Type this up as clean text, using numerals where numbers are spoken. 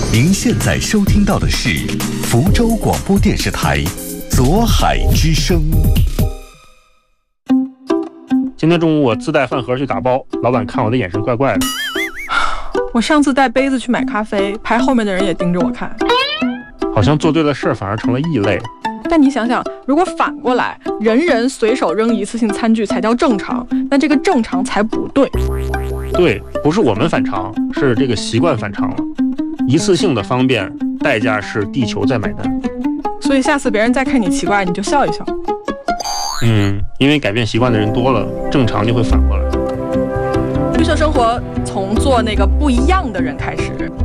您现在收听到的是福州广播电视台左海之声。 今天中午我自带饭盒去打包，老板看我的眼神怪怪的。 我上次带杯子去买咖啡，排后面的人也盯着我看， 好像做对了事反而成了异类。 但你想想，如果反过来，人人随手扔一次性餐具才叫正常，那这个正常才不对。 对，不是我们反常，是这个习惯反常了。一次性的方便，代价是地球在买单。 所以下次别人再看你奇怪，你就笑一笑。 因为改变习惯的人多了，正常就会反过来。 绿色生活从做那个不一样的人开始，